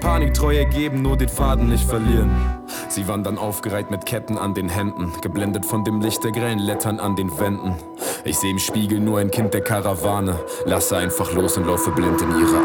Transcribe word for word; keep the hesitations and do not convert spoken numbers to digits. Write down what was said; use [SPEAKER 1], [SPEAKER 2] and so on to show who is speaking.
[SPEAKER 1] Panik Treue geben, nur den Faden nicht verlieren. Sie wandern aufgereiht mit Ketten an den Händen, geblendet von dem Licht der grellen Lettern an den Wänden. Ich seh im Spiegel nur ein Kind der Karawane, lasse einfach los und laufe blind in ihre